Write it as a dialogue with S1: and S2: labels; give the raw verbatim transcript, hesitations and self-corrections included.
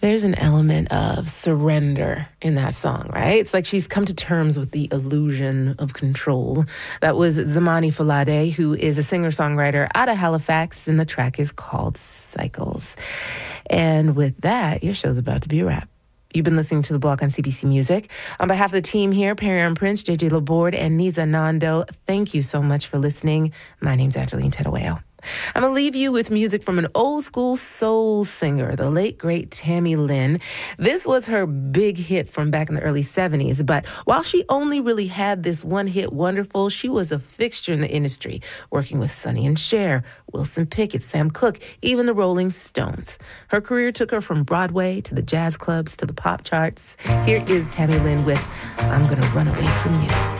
S1: There's an element of surrender in that song, right? It's like she's come to terms with the illusion of control. That was Zamani Falade, who is a singer-songwriter out of Halifax, and the track is called Cycles. And with that, your show's about to be a wrap. You've been listening to The Block on C B C Music. On behalf of the team here, Perry Prince, J J Laborde, and Niza Nando, thank you so much for listening. My name's Angeline Tedaweo. I'm going to leave you with music from an old school soul singer, the late, great Tammy Lynn. This was her big hit from back in the early seventies, but while she only really had this one hit wonderful, she was a fixture in the industry, working with Sonny and Cher, Wilson Pickett, Sam Cooke, even the Rolling Stones. Her career took her from Broadway to the jazz clubs to the pop charts. Here is Tammy Lynn with I'm Gonna Run Away From You.